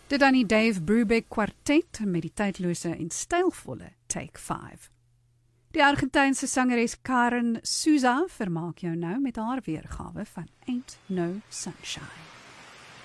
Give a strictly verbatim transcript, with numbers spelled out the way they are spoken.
Dit dan die Dave Brubeck kwartet met die tydlose en stylvolle Take five. Die Argentynse sangeres Karen Souza vermaak jou nou met haar weergawe van Ain't No Sunshine.